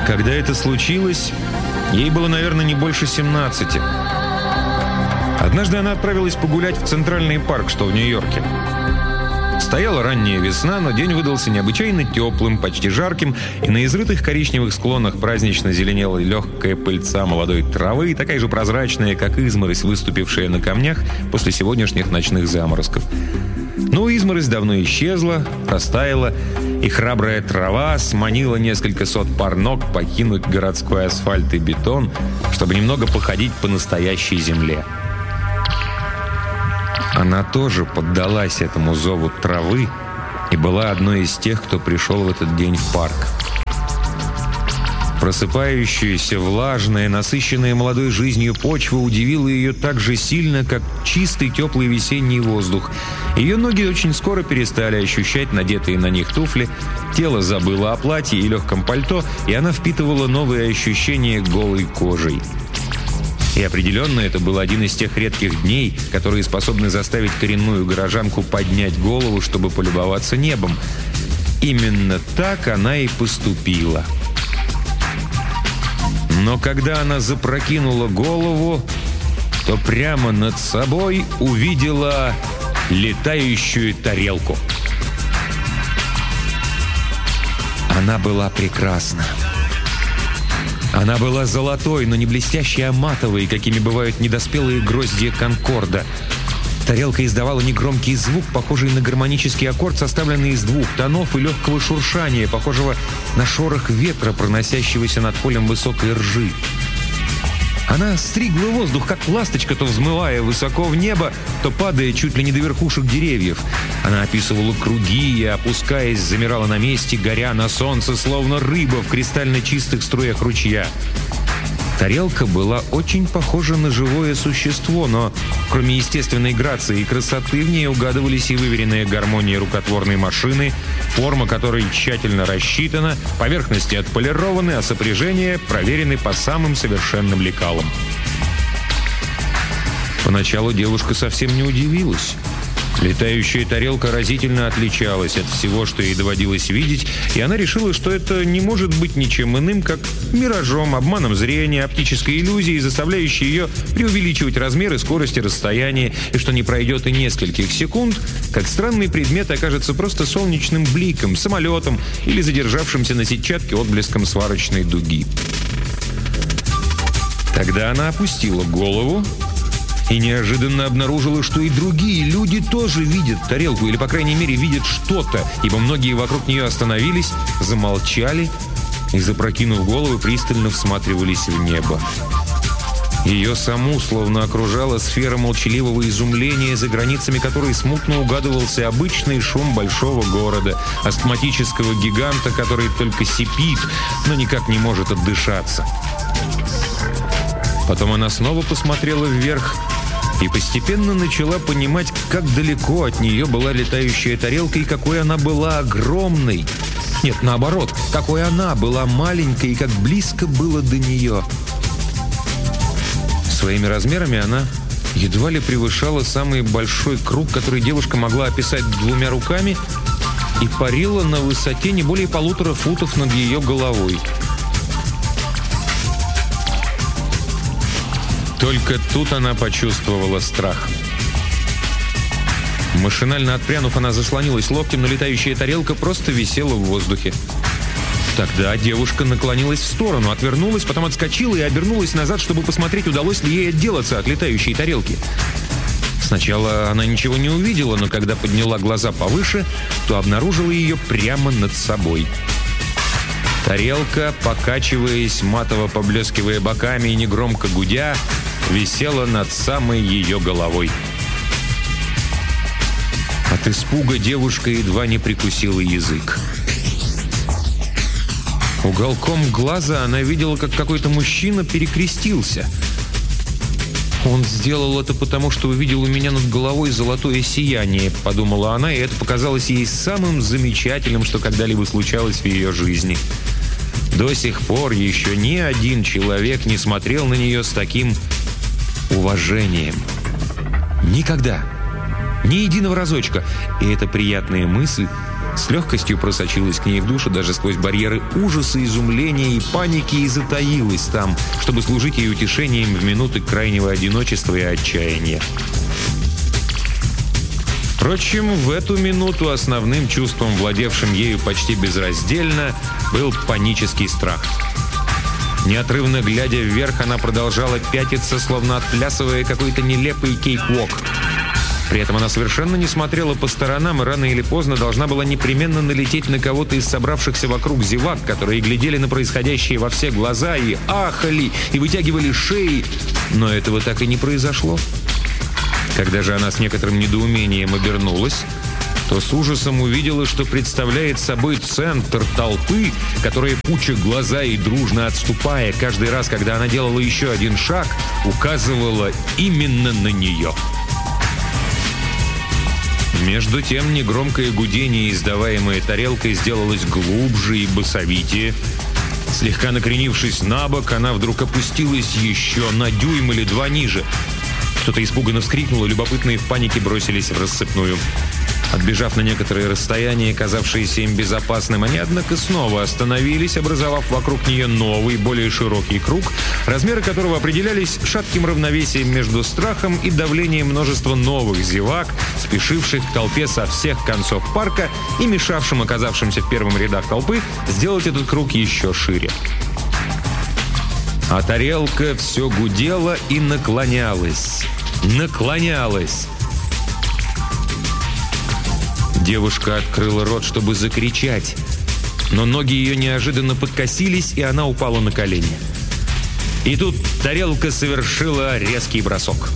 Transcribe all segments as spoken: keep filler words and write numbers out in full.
Когда это случилось, ей было, наверное, не больше семнадцати. Однажды она отправилась погулять в Центральный парк, что в Нью-Йорке. Стояла ранняя весна, но день выдался необычайно теплым, почти жарким, и на изрытых коричневых склонах празднично зеленела легкая пыльца молодой травы, такая же прозрачная, как изморозь, выступившая на камнях после сегодняшних ночных заморозков. Но изморозь давно исчезла, растаяла, и храбрая трава сманила несколько сот пар ног покинуть городской асфальт и бетон, чтобы немного походить по настоящей земле. Она тоже поддалась этому зову травы и была одной из тех, кто пришел в этот день в парк. Просыпающаяся, влажная, насыщенная молодой жизнью почва удивила ее так же сильно, как чистый теплый весенний воздух. Ее ноги очень скоро перестали ощущать надетые на них туфли, тело забыло о платье и легком пальто, и она впитывала новые ощущения голой кожей. И определенно это был один из тех редких дней, которые способны заставить коренную горожанку поднять голову, чтобы полюбоваться небом. Именно так она и поступила. Но когда она запрокинула голову, то прямо над собой увидела летающую тарелку. Она была прекрасна. Она была золотой, но не блестящей, а матовой, какими бывают недоспелые гроздья конкорда. Тарелка издавала негромкий звук, похожий на гармонический аккорд, составленный из двух тонов и легкого шуршания, похожего на шорох ветра, проносящегося над полем высокой ржи. Она стригла воздух, как ласточка, то взмывая высоко в небо, то падая чуть ли не до верхушек деревьев. Она описывала круги и, опускаясь, замирала на месте, горя на солнце, словно рыба в кристально чистых струях ручья. Тарелка была очень похожа на живое существо, но кроме естественной грации и красоты в ней угадывались и выверенная гармония рукотворной машины, форма которой тщательно рассчитана, поверхности отполированы, а сопряжения проверены по самым совершенным лекалам. Поначалу девушка совсем не удивилась. Летающая тарелка разительно отличалась от всего, что ей доводилось видеть, и она решила, что это не может быть ничем иным, как миражом, обманом зрения, оптической иллюзией, заставляющей ее преувеличивать размеры, скорости, расстояние, и что не пройдет и нескольких секунд, как странный предмет окажется просто солнечным бликом, самолетом или задержавшимся на сетчатке отблеском сварочной дуги. Тогда она опустила голову и неожиданно обнаружила, что и другие люди тоже видят тарелку, или, по крайней мере, видят что-то, ибо многие вокруг нее остановились, замолчали и, запрокинув головы, пристально всматривались в небо. Ее саму словно окружала сфера молчаливого изумления, за границами которой смутно угадывался обычный шум большого города, астматического гиганта, который только сипит, но никак не может отдышаться. Потом она снова посмотрела вверх и постепенно начала понимать, как далеко от нее была летающая тарелка и какой она была огромной. Нет, наоборот, какой она была маленькой и как близко было до нее. Своими размерами она едва ли превышала самый большой круг, который девушка могла описать двумя руками, и парила на высоте не более полутора футов над ее головой. Только тут она почувствовала страх. Машинально отпрянув, она заслонилась локтем, но летающая тарелка просто висела в воздухе. Тогда девушка наклонилась в сторону, отвернулась, потом отскочила и обернулась назад, чтобы посмотреть, удалось ли ей отделаться от летающей тарелки. Сначала она ничего не увидела, но когда подняла глаза повыше, то обнаружила ее прямо над собой. Тарелка, покачиваясь, матово поблескивая боками и негромко гудя, висела над самой ее головой. От испуга девушка едва не прикусила язык. Уголком глаза она видела, как какой-то мужчина перекрестился. «Он сделал это потому, что увидел у меня над головой золотое сияние», — подумала она, и это показалось ей самым замечательным, что когда-либо случалось в ее жизни. До сих пор еще ни один человек не смотрел на нее с таким уважением. Никогда. Ни единого разочка. И эта приятная мысль с легкостью просочилась к ней в душу даже сквозь барьеры ужаса, изумления и паники и затаилась там, чтобы служить ей утешением в минуты крайнего одиночества и отчаяния. Впрочем, в эту минуту основным чувством, владевшим ею почти безраздельно, был панический страх. Неотрывно глядя вверх, она продолжала пятиться, словно отплясывая какой-то нелепый кейк-вок. При этом она совершенно не смотрела по сторонам и рано или поздно должна была непременно налететь на кого-то из собравшихся вокруг зевак, которые глядели на происходящее во все глаза и ахали, и вытягивали шеи. Но этого так и не произошло. Когда же она с некоторым недоумением обернулась, то с ужасом увидела, что представляет собой центр толпы, которая, пуча глаза и дружно отступая, каждый раз, когда она делала еще один шаг, указывала именно на нее. Между тем негромкое гудение, издаваемое тарелкой, сделалось глубже и басовитее. Слегка накренившись на бок, она вдруг опустилась еще на дюйм или два ниже. Кто-то испуганно вскрикнул, и любопытные в панике бросились в рассыпную. Отбежав на некоторое расстояние, казавшееся им безопасным, они, однако, снова остановились, образовав вокруг нее новый, более широкий круг, размеры которого определялись шатким равновесием между страхом и давлением множества новых зевак, спешивших к толпе со всех концов парка и мешавшим оказавшимся в первом рядах толпы сделать этот круг еще шире. А тарелка все гудела и наклонялась, наклонялась. Девушка открыла рот, чтобы закричать, но ноги ее неожиданно подкосились, и она упала на колени. И тут тарелка совершила резкий бросок.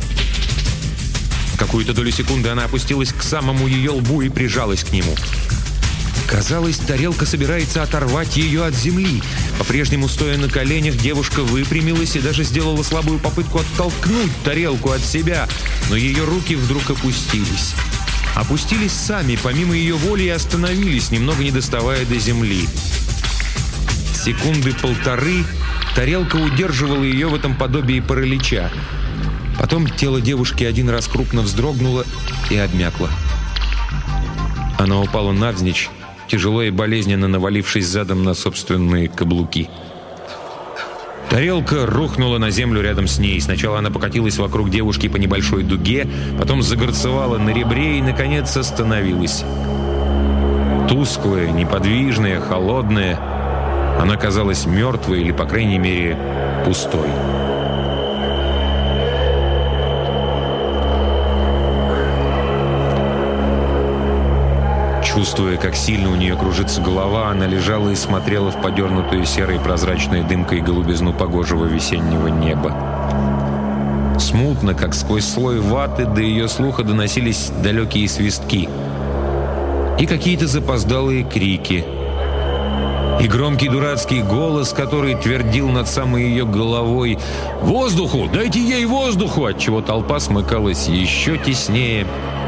В какую-то долю секунды она опустилась к самому ее лбу и прижалась к нему. Казалось, тарелка собирается оторвать ее от земли. По-прежнему, стоя на коленях, девушка выпрямилась и даже сделала слабую попытку оттолкнуть тарелку от себя, но ее руки вдруг опустились. Опустились сами, помимо ее воли, и остановились, немного не доставая до земли. Секунды полторы тарелка удерживала ее в этом подобии паралича. Потом тело девушки один раз крупно вздрогнуло и обмякло. Она упала навзничь, тяжело и болезненно навалившись задом на собственные каблуки. Тарелка рухнула на землю рядом с ней. Сначала она покатилась вокруг девушки по небольшой дуге, потом загорцевала на ребре и, наконец, остановилась. Тусклая, неподвижная, холодная, она казалась мертвой или, по крайней мере, пустой. Чувствуя, как сильно у нее кружится голова, она лежала и смотрела в подернутую серой прозрачной дымкой голубизну погожего весеннего неба. Смутно, как сквозь слой ваты, до ее слуха доносились далекие свистки. И какие-то запоздалые крики. И громкий дурацкий голос, который твердил над самой ее головой: «Воздуху! Дайте ей воздуху!», отчего толпа смыкалась еще теснее.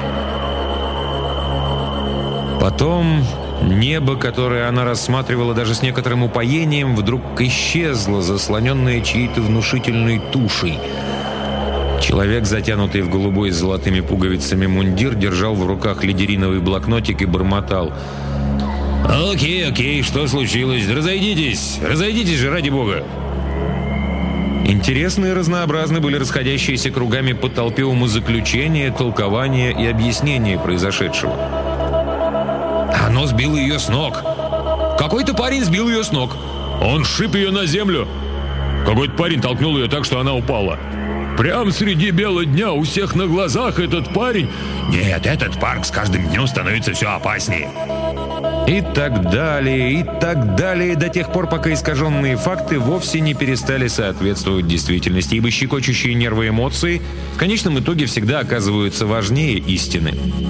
Потом небо, которое она рассматривала даже с некоторым упоением, вдруг исчезло, заслоненное чьей-то внушительной тушей. Человек, затянутый в голубой с золотыми пуговицами мундир, держал в руках лидериновый блокнотик и бормотал: «Окей, окей, что случилось? Разойдитесь! Разойдитесь же, ради бога!» Интересны и разнообразны были расходящиеся кругами по толпе умозаключения, толкования и объяснения произошедшего. Оно сбило ее с ног. Какой-то парень сбил ее с ног. Он сшиб ее на землю. Какой-то парень толкнул ее так, что она упала. Прямо среди бела дня у всех на глазах этот парень... Нет, этот парк с каждым днем становится все опаснее. И так далее, и так далее, до тех пор, пока искаженные факты вовсе не перестали соответствовать действительности, ибо щекочущие нервы эмоции в конечном итоге всегда оказываются важнее истины.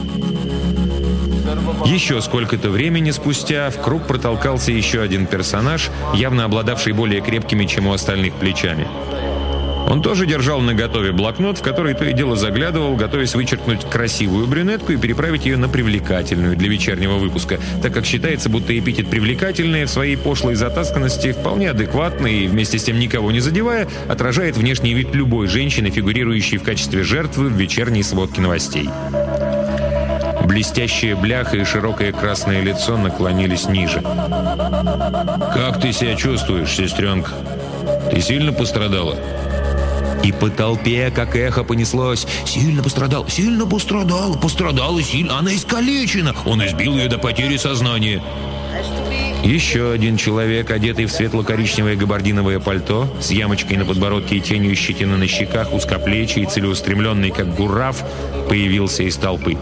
Еще сколько-то времени спустя в круг протолкался еще один персонаж, явно обладавший более крепкими, чем у остальных, плечами. Он тоже держал наготове блокнот, в который то и дело заглядывал, готовясь вычеркнуть красивую брюнетку и переправить ее на привлекательную для вечернего выпуска, так как считается, будто эпитет «привлекательная» в своей пошлой затасканности вполне адекватно и, вместе с тем никого не задевая, отражает внешний вид любой женщины, фигурирующей в качестве жертвы в вечерней сводке новостей. Блестящая бляха и широкое красное лицо наклонились ниже. «Как ты себя чувствуешь, сестренка? Ты сильно пострадала?» И по толпе, как эхо, понеслось: «Сильно пострадал, сильно пострадал, пострадала сильно, она искалечена, он избил ее до потери сознания». Еще один человек, одетый в светло-коричневое габардиновое пальто, с ямочкой на подбородке и тенью щетины на щеках, узкоплечий и целеустремленный, как гураф, появился из толпы.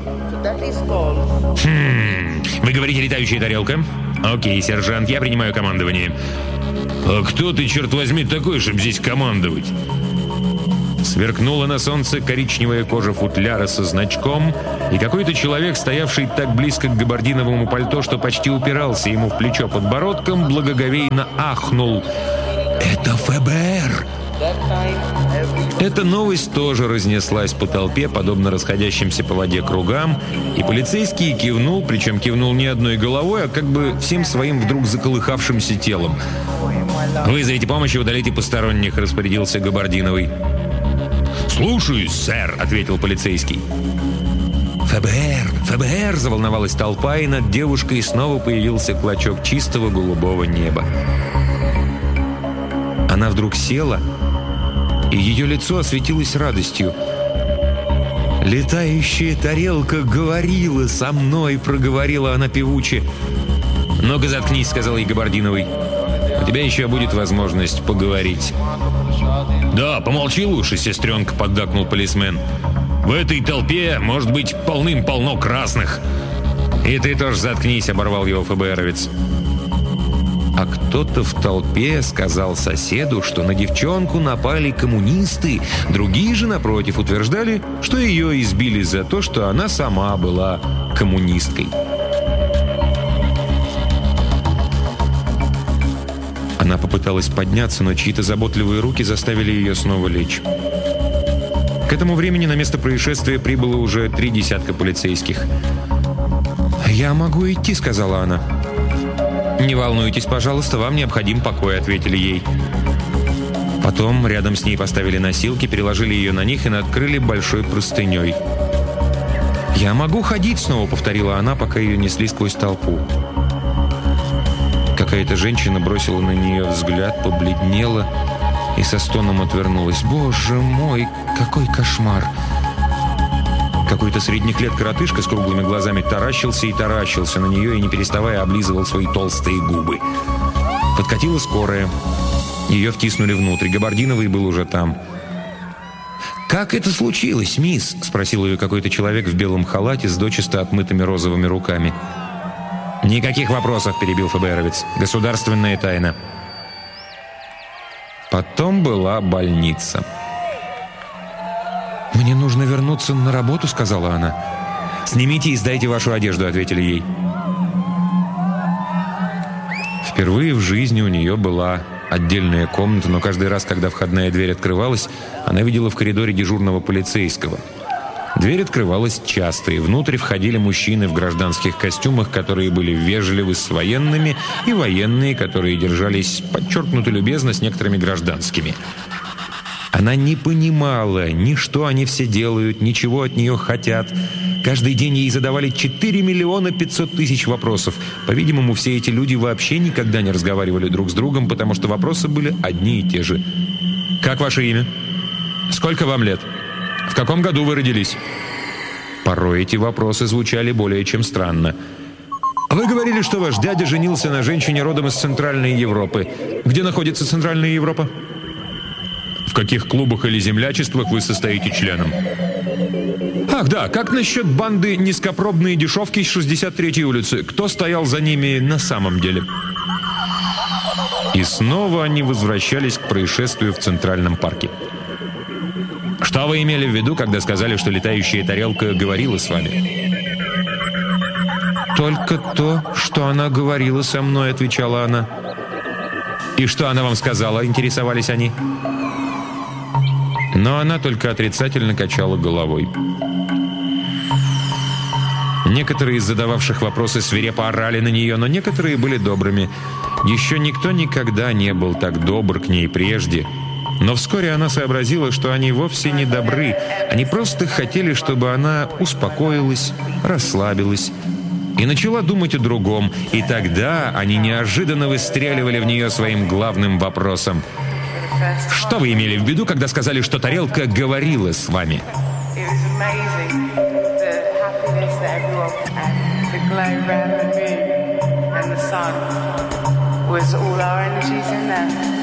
«Хм... Вы говорите, летающая тарелка? Окей, сержант, я принимаю командование». «А кто ты, черт возьми, такой, чтобы здесь командовать?» Сверкнула на солнце коричневая кожа футляра со значком, и какой-то человек, стоявший так близко к габардиновому пальто, что почти упирался ему в плечо подбородком, благоговейно ахнул: «Это ФБР!» Эта новость тоже разнеслась по толпе, подобно расходящимся по воде кругам, и полицейский кивнул, причем кивнул не одной головой, а как бы всем своим вдруг заколыхавшимся телом. «Вызовите помощь и удалите посторонних», — распорядился габардиновый. «Слушаюсь, сэр», — ответил полицейский. «ФБР! ФБР!» — заволновалась толпа, и над девушкой снова появился клочок чистого голубого неба. Она вдруг села, и ее лицо осветилось радостью. «Летающая тарелка говорила со мной», — проговорила она певуче. «Ну-ка заткнись», — сказал ей габардиновый. «У тебя еще будет возможность поговорить». «Да, помолчи лучше, сестренка», — поддакнул полисмен. «В этой толпе, может быть, полным-полно красных». «И ты тоже заткнись», — оборвал его ФБРовец. А кто-то в толпе сказал соседу, что на девчонку напали коммунисты. Другие же, напротив, утверждали, что ее избили за то, что она сама была коммунисткой. Она попыталась подняться, но чьи-то заботливые руки заставили ее снова лечь. К этому времени на место происшествия прибыло уже три десятка полицейских. «Я могу идти», — сказала она. «Не волнуйтесь, пожалуйста, вам необходим покой», — ответили ей. Потом рядом с ней поставили носилки, переложили ее на них и накрыли большой простыней. «Я могу ходить», — снова повторила она, пока ее несли сквозь толпу. Какая-то женщина бросила на нее взгляд, побледнела и со стоном отвернулась. «Боже мой, какой кошмар!» Какой-то средних лет коротышка с круглыми глазами таращился и таращился на нее и, не переставая, облизывал свои толстые губы. Подкатила скорая. Ее втиснули внутрь. Габардиновый был уже там. «Как это случилось, мисс?» — спросил ее какой-то человек в белом халате с дочисто отмытыми розовыми руками. «Никаких вопросов», — перебил ФБРовец. «Государственная тайна». Потом была больница. «Мне нужно вернуться на работу», — сказала она. «Снимите и сдайте вашу одежду», — ответили ей. Впервые в жизни у нее была отдельная комната, но каждый раз, когда входная дверь открывалась, она видела в коридоре дежурного полицейского. Дверь открывалась часто, и внутрь входили мужчины в гражданских костюмах, которые были вежливы с военными, и военные, которые держались подчеркнуто любезно с некоторыми гражданскими. Она не понимала ни что они все делают, ни чего от нее хотят. Каждый день ей задавали четыре миллиона пятьсот тысяч вопросов. По-видимому, все эти люди вообще никогда не разговаривали друг с другом, потому что вопросы были одни и те же. «Как ваше имя? Сколько вам лет? В каком году вы родились?» Порой эти вопросы звучали более чем странно. «Вы говорили, что ваш дядя женился на женщине родом из Центральной Европы. Где находится Центральная Европа? В каких клубах или землячествах вы состоите членом? Ах, да, как насчет банды «Низкопробные дешевки» с шестьдесят третьей улицы? Кто стоял за ними на самом деле?» И снова они возвращались к происшествию в Центральном парке. «Что вы имели в виду, когда сказали, что летающая тарелка говорила с вами?» «Только то, что она говорила со мной», — отвечала она. «И что она вам сказала?» — интересовались они. Но она только отрицательно качала головой. Некоторые из задававших вопросы свирепо орали на нее, но некоторые были добрыми. Еще никто никогда не был так добр к ней прежде, Но вскоре она сообразила, что они вовсе не добры. Они просто хотели, чтобы она успокоилась, расслабилась и начала думать о другом. И тогда они неожиданно выстреливали в нее своим главным вопросом. «Что вы имели в виду, когда сказали, что тарелка говорила с вами?» Was all our energies in there.